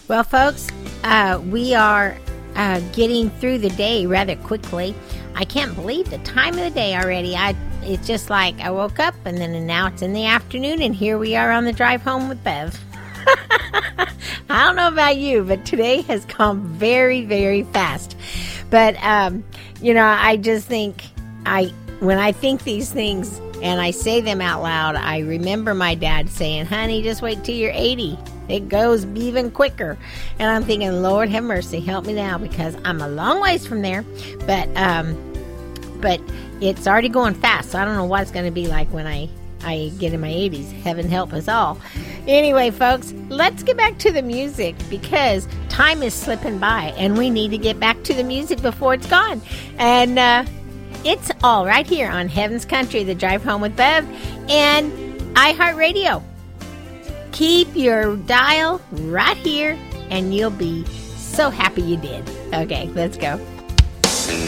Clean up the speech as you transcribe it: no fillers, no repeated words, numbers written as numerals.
Well, folks, we are getting through the day rather quickly. I can't believe the time of the day already. It's just like I woke up and now it's in the afternoon and here we are on the drive home with Bev. I don't know about you, but today has come very, very fast. But, I just think when I think these things and I say them out loud, I remember my dad saying, honey, just wait till you're 80. It goes even quicker. And I'm thinking, Lord have mercy, help me now, because I'm a long ways from there. But it's already going fast, so I don't know what it's going to be like when I get in my 80s. Heaven help us all. Anyway, folks, let's get back to the music because time is slipping by and we need to get back to the music before it's gone. And it's all right here on Heaven's Country, the Drive Home with Bev, and iHeartRadio. Keep your dial right here, and you'll be so happy you did. Okay, let's go.